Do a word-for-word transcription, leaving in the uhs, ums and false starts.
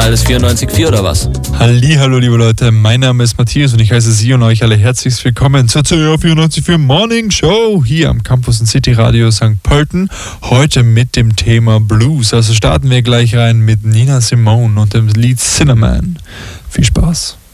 alles vierundneunzig Komma vier oder was? Hallihallo, liebe Leute, mein Name ist Matthias und ich heiße Sie und euch alle herzlich willkommen zur C R vierundneunzig Komma vier Morning Show hier am Campus und City Radio Sankt Pölten. Heute mit dem Thema Blues. Also starten wir gleich rein mit Nina Simone und dem Lied Cinnamon. Viel Spaß.